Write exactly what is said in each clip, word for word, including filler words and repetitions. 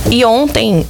E ontem,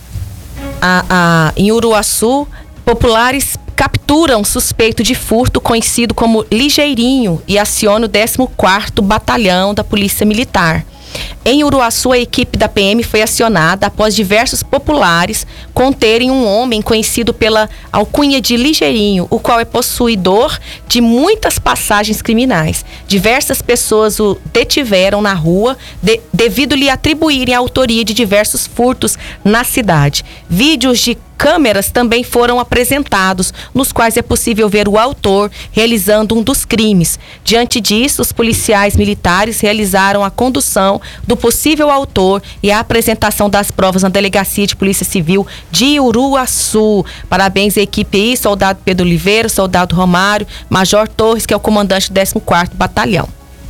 a, a, em Uruaçu, populares capturam suspeito de furto conhecido como Ligeirinho e aciona o décimo quarto Batalhão da Polícia Militar. Em Uruaçu, a equipe da P M foi acionada após diversos populares conterem um homem conhecido pela alcunha de Ligeirinho, o qual é possuidor de muitas passagens criminais. Diversas pessoas o detiveram na rua de, devido lhe atribuírem a autoria de diversos furtos na cidade. Vídeos de câmeras também foram apresentados, nos quais é possível ver o autor realizando um dos crimes. Diante disso, os policiais militares realizaram a condução do possível autor e a apresentação das provas na Delegacia de Polícia Civil de Uruaçu. Parabéns à equipe aí, soldado Pedro Oliveira, soldado Romário, Major Torres, que é o comandante do décimo quarto Batalhão.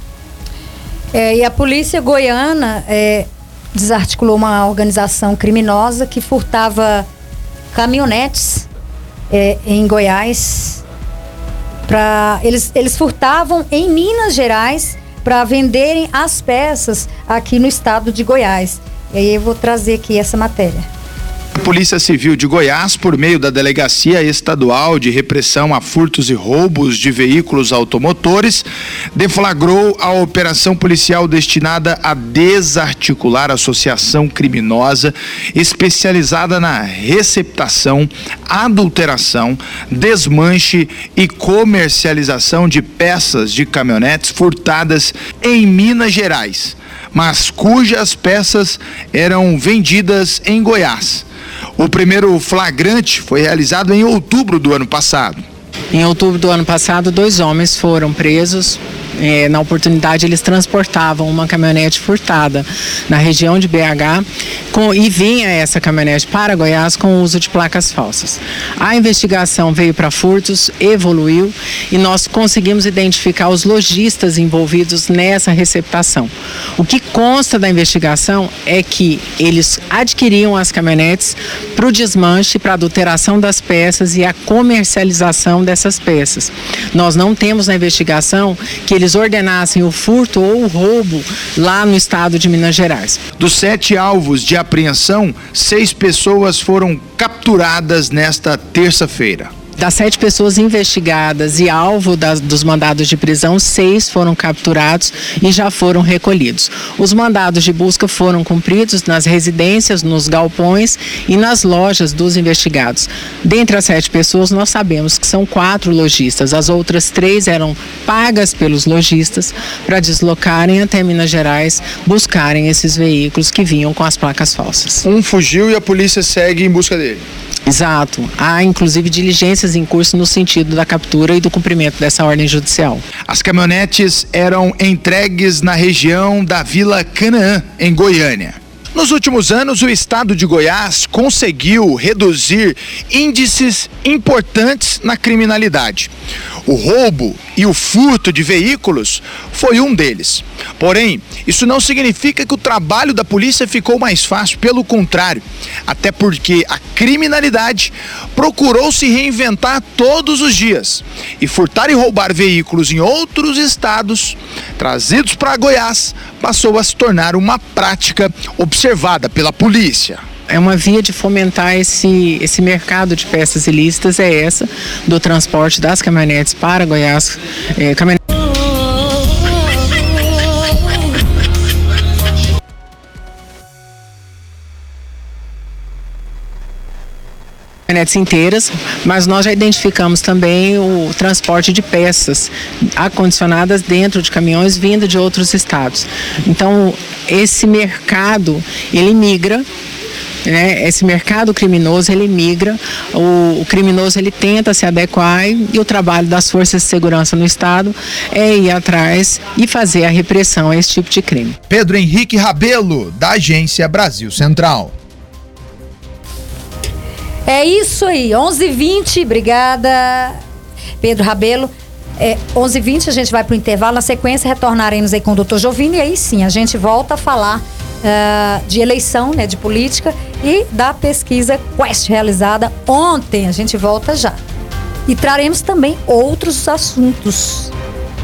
É, e a polícia goiana é, desarticulou uma organização criminosa que furtava caminhonetes é, em Goiás. Pra, eles, eles furtavam em Minas Gerais para venderem as peças aqui no estado de Goiás. E aí eu vou trazer aqui essa matéria. A Polícia Civil de Goiás, por meio da Delegacia Estadual de Repressão a Furtos e Roubos de Veículos Automotores, deflagrou a operação policial destinada a desarticular a associação criminosa especializada na receptação, adulteração, desmanche e comercialização de peças de caminhonetes furtadas em Minas Gerais, mas cujas peças eram vendidas em Goiás. O primeiro flagrante foi realizado em outubro do ano passado. Em outubro do ano passado, dois homens foram presos. É, na oportunidade, eles transportavam uma caminhonete furtada na região de B H com, e vinha essa caminhonete para Goiás com o uso de placas falsas. A investigação veio para furtos, evoluiu e nós conseguimos identificar os lojistas envolvidos nessa receptação. O que consta da investigação é que eles adquiriam as caminhonetes para o desmanche, para a adulteração das peças e a comercialização dessas peças. Nós não temos na investigação que eles ordenassem o furto ou o roubo lá no estado de Minas Gerais. Dos sete alvos de apreensão, seis pessoas foram capturadas nesta terça-feira. Das sete pessoas investigadas e alvo das, dos mandados de prisão, seis foram capturados e já foram recolhidos. Os mandados de busca foram cumpridos nas residências, nos galpões e nas lojas dos investigados. Dentre as sete pessoas, nós sabemos que são quatro lojistas. As outras três eram pagas pelos lojistas para deslocarem até Minas Gerais, buscarem esses veículos que vinham com as placas falsas. Um fugiu e a polícia segue em busca dele. Exato. Há, inclusive, diligências em curso no sentido da captura e do cumprimento dessa ordem judicial. As caminhonetes eram entregues na região da Vila Canaã, em Goiânia. Nos últimos anos, o estado de Goiás conseguiu reduzir índices importantes na criminalidade. O roubo e o furto de veículos foi um deles. Porém, isso não significa que o trabalho da polícia ficou mais fácil, pelo contrário, até porque a criminalidade procurou se reinventar todos os dias. E furtar e roubar veículos em outros estados, trazidos para Goiás, passou a se tornar uma prática observada pela polícia. É uma via de fomentar esse, esse mercado de peças ilícitas, é essa, do transporte das caminhonetes para Goiás. É, caminhonete... caminhonetes inteiras, mas nós já identificamos também o transporte de peças acondicionadas dentro de caminhões vindo de outros estados. Então, esse mercado, ele migra. Né? Esse mercado criminoso, ele migra, o, o criminoso ele tenta se adequar e, e o trabalho das forças de segurança no estado é ir atrás e fazer a repressão a esse tipo de crime. Pedro Henrique Rabelo, da Agência Brasil Central. É isso aí, onze e vinte, obrigada, Pedro Rabelo. É, onze e vinte a gente vai para o intervalo, na sequência retornaremos aí com o doutor Jovino e aí sim a gente volta a falar uh, de eleição, né, de política e da pesquisa Quest realizada ontem. A gente volta já. E traremos também outros assuntos.